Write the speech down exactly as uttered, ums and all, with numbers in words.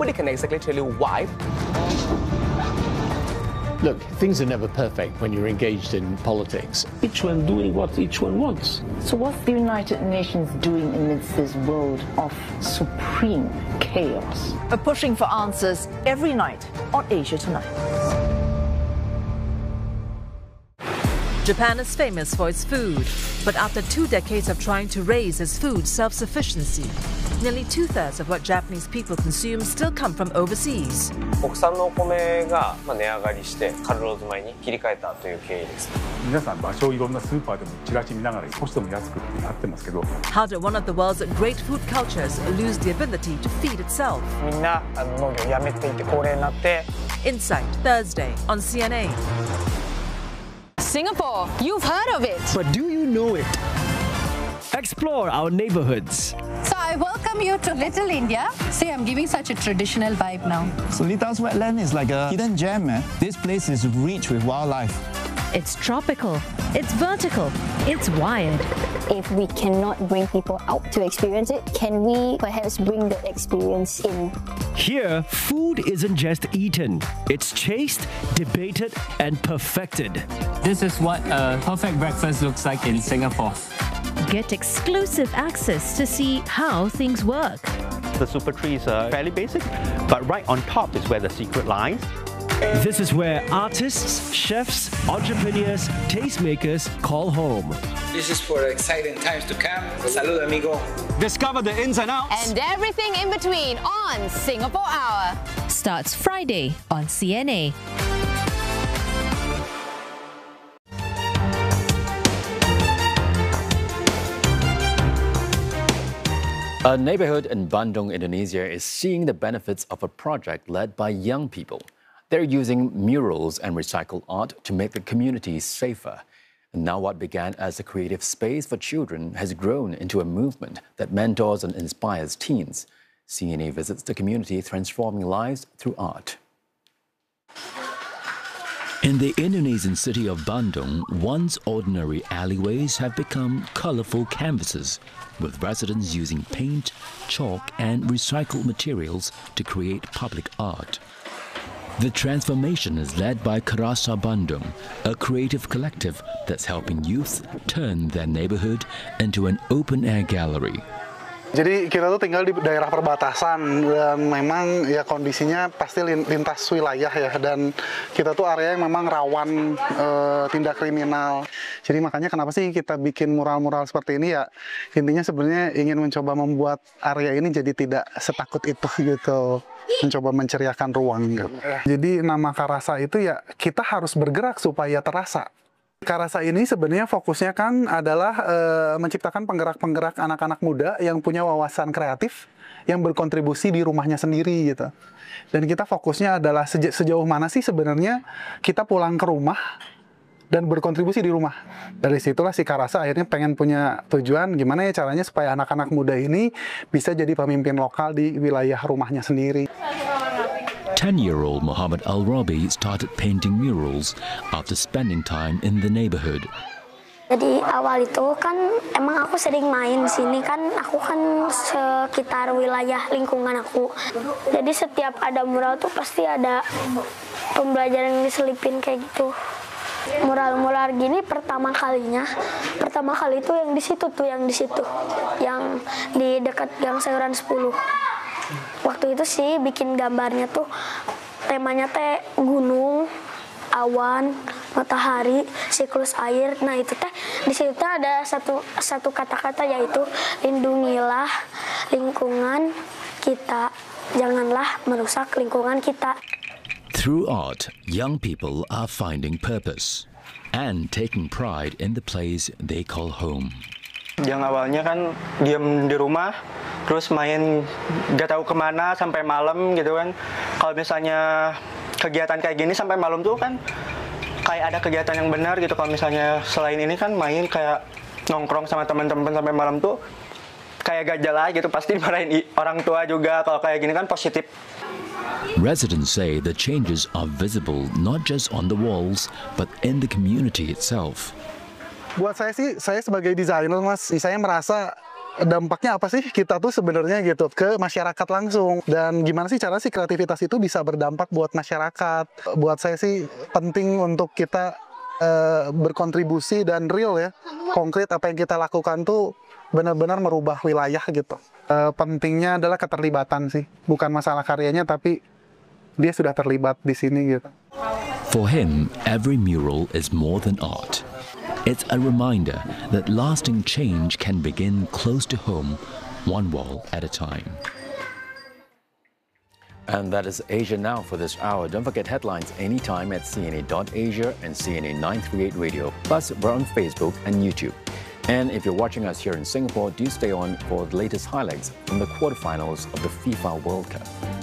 Nobody can exactly tell you why. Look, things are never perfect when you're engaged in politics. Each one doing what each one wants. So what's the United Nations doing amidst this world of supreme chaos? We're pushing for answers every night on Asia Tonight. Japan is famous for its food, but after two decades of trying to raise its food self-sufficiency, nearly two-thirds of what Japanese people consume still come from overseas. 国産のお米が値上がりしてカルローズ米に切り替えたという経緯です。 皆さん場所をいろんなスーパーでもチラシ見ながら少しでも安くってなってますけど。 How did one of the world's great food cultures lose the ability to feed itself? みんな農業をやめていて高齢になって。 Insight Thursday on C N A. Singapore, you've heard of it. But do you know it? Explore our neighborhoods. So I welcome you to Little India. See, I'm giving such a traditional vibe now. Solitas wetland is like a hidden gem, man. This place is rich with wildlife. It's tropical, it's vertical, it's wired. If we cannot bring people out to experience it, can we perhaps bring the experience in? Here, food isn't just eaten. It's chased, debated, and perfected. This is what a perfect breakfast looks like in Singapore. Get exclusive access to see how things work. The super trees are fairly basic, but right on top is where the secret lies. This is where artists, chefs, entrepreneurs, tastemakers call home. This is for exciting times to come. Salud, amigo. Discover the ins and outs. And everything in between on Singapore Hour. Starts Friday on C N A. A neighborhood in Bandung, Indonesia is seeing the benefits of a project led by young people. They're using murals and recycled art to make the community safer. And now what began as a creative space for children has grown into a movement that mentors and inspires teens. C N A visits the community transforming lives through art. In the Indonesian city of Bandung, once ordinary alleyways have become colorful canvases, with residents using paint, chalk and recycled materials to create public art. The transformation is led by Karasa Bandung, a creative collective that's helping youth turn their neighborhood into an open-air gallery. Jadi kita tuh tinggal di daerah perbatasan dan memang ya kondisinya pasti lintas wilayah ya, dan kita tuh area yang memang rawan e, tindak kriminal. Jadi makanya kenapa sih kita bikin mural-mural seperti ini ya, intinya sebenarnya ingin mencoba membuat area ini jadi tidak setakut itu gitu, mencoba menceriakan ruang gitu. Jadi nama Karasa itu ya kita harus bergerak supaya terasa. Karasa ini sebenarnya fokusnya kan adalah e, menciptakan penggerak-penggerak anak-anak muda yang punya wawasan kreatif yang berkontribusi di rumahnya sendiri gitu. Dan kita fokusnya adalah seja, sejauh mana sih sebenarnya kita pulang ke rumah dan berkontribusi di rumah. Dari situlah si Karasa akhirnya pengen punya tujuan gimana ya caranya supaya anak-anak muda ini bisa jadi pemimpin lokal di wilayah rumahnya sendiri. ten-year-old Muhammad Al-Rabi started painting murals after spending time in the neighborhood. Jadi awal itu kan emang aku sering main di sini kan, aku kan sekitar wilayah lingkungan aku. Jadi setiap ada mural tuh pasti ada pembelajaran yang diselipin kayak gitu. Mural-mural gini pertama kalinya, pertama kali itu yang di situ tuh, yang di situ, yang di dekat Gang Sayuran sepuluh. Waktu itu sih bikin gambarnya tuh temanya teh gunung, awan, matahari, siklus air. Nah itu teh di situ ada satu satu kata-kata yaitu lindungilah lingkungan kita, janganlah merusak lingkungan kita. Through art, young people are finding purpose and taking pride in the place they call home. Yang awalnya kan diem di rumah, terus main gak tahu kemana sampai malam gitu kan. Kalau misalnya kegiatan kayak gini sampai malam tuh kan kayak ada kegiatan yang benar gitu. Kalau misalnya selain ini kan main kayak nongkrong sama teman-teman sampai malam tuh kayak gak jelas gitu, pasti dimarahin orang tua juga. Kalau kayak gini kan positif. Residents say the changes are visible not just on the walls but in the community itself. Buat saya sih, saya sebagai desainer mas, saya merasa dampaknya apa sih kita tuh sebenarnya gitu ke masyarakat langsung, dan gimana sih cara sih kreativitas itu bisa berdampak buat masyarakat. Buat saya sih penting untuk kita uh, berkontribusi dan real ya, konkret apa yang kita lakukan tuh benar-benar merubah wilayah gitu. Uh, pentingnya adalah keterlibatan sih, bukan masalah karyanya tapi dia sudah terlibat di sini gitu. For him, every mural is more than art. It's a reminder that lasting change can begin close to home, one wall at a time. And that is Asia Now for this hour. Don't forget headlines anytime at C N A dot asia and C N A nine thirty-eight Radio. Plus, we're on Facebook and YouTube. And if you're watching us here in Singapore, do stay on for the latest highlights from the quarterfinals of the FIFA World Cup.